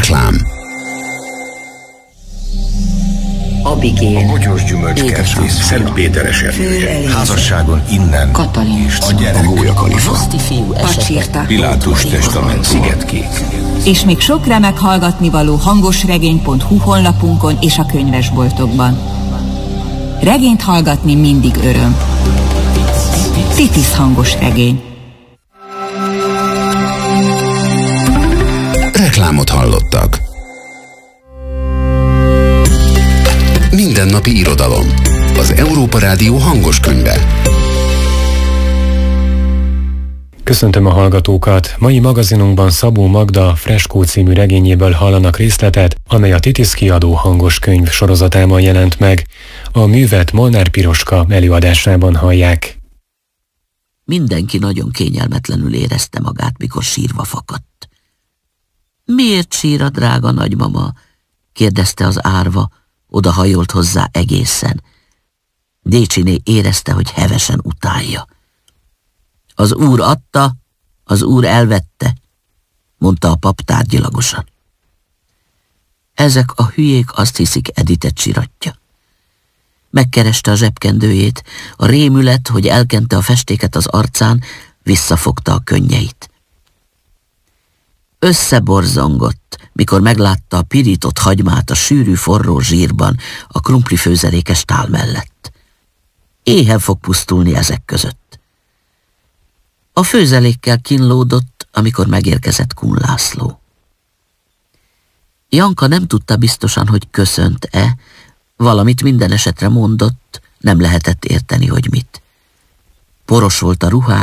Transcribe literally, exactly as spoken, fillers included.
Reklám. Abigél, a bogyós gyümölcskertész, Szentpéteres erdője, házasságon innen, Katalin, a gyerek, A gólyakalifa. Roszti fiú esete, Pilátus testament, Szigetkék. És még sok remek hallgatnivaló hangosregény pont hu honlapunkon és a könyvesboltokban. Regényt hallgatni mindig öröm. Titis hangosregény. Reklámot hallottak. Mindennapi irodalom. Az Európa Rádió hangos könyve. Köszöntöm a hallgatókat! Mai magazinunkban Szabó Magda Freskó című regényéből hallanak részletet, amely a Titis kiadó hangos könyv sorozatában jelent meg. A művet Molnár Piroska előadásában hallják. Mindenki nagyon kényelmetlenül érezte magát, mikor sírva fakadt. Miért sír a drága nagymama? Kérdezte az árva, odahajolt hozzá egészen. Décsiné érezte, hogy hevesen utálja. Az úr adta, az úr elvette, mondta a pap tárgyilagosan. Ezek a hülyék azt hiszik, Editet siratja. Megkereste a zsebkendőjét, a rémület, hogy elkente a festéket az arcán, visszafogta a könnyeit. Összeborzongott, mikor meglátta a pirított hagymát a sűrű forró zsírban a krumplifőzelékes tál mellett. Éhen fog pusztulni ezek között. A főzelékkel kínlódott, amikor megérkezett Kun László. Janka nem tudta biztosan, hogy köszönt-e, valamit minden esetre mondott, nem lehetett érteni, hogy mit. Poros volt a ruhája,